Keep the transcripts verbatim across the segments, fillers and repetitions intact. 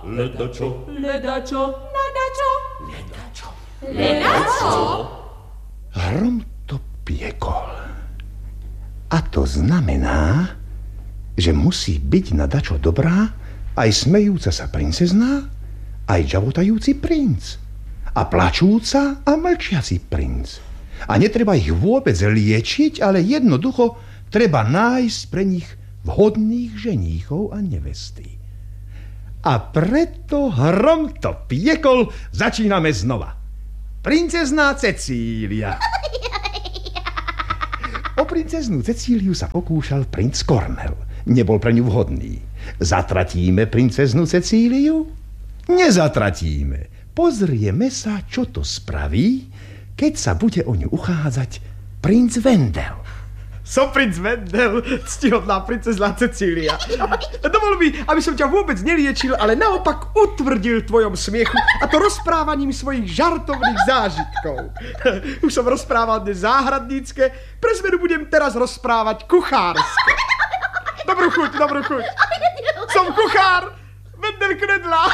Ledačo. Ledačo. Nadačo. Ledačo. Ledačo. Hrom to piekol. A to znamená, že musí byť na dačo dobrá aj smejúca sa princezná, aj žavotajúci princ, a plačúca a mlčiaci princ. A netreba ich vôbec liečiť, ale jednoducho treba nájsť pre nich vhodných ženíchov a nevesty. A preto hrom to piekol, začíname znova. Princezná Cecília. O princeznú Cecíliu sa pokúšal princ Kornel. Nebol pre ňu vhodný. Zatratíme princeznú Cecíliu? Nezatratíme. Pozrieme sa, čo to spraví, keď sa bude o ňu uchádzať princ Vendel. Som princ Vendel, ctihodná princezná Cecília. Dovol mi, aby som ťa vôbec neliečil, ale naopak utvrdil v tvojom smiechu, a to rozprávaním svojich žartovných zážitkov. Už som rozprával dnes záhradnícke, pre zmenu budem teraz rozprávať kuchárske. Dobrú chuť, dobrú chuť. Som kuchár Vendel Knedla.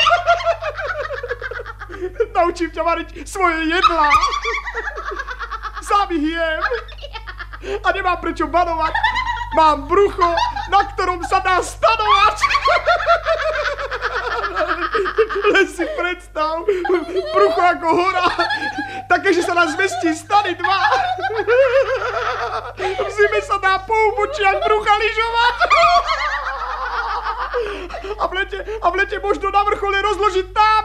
Naučím ťa variť svoje jedlá. Sám ich jem. A nemám prečo banovať. Mám brucho, na ktorom sa dá stanovať. Len si predstav, brucho ako hora, také, že sa nás zmestí stany dva. V zime sa dá po úbočiach brucha lyžovať. A v lete, a v lete možno na vrchole rozložiť tábor.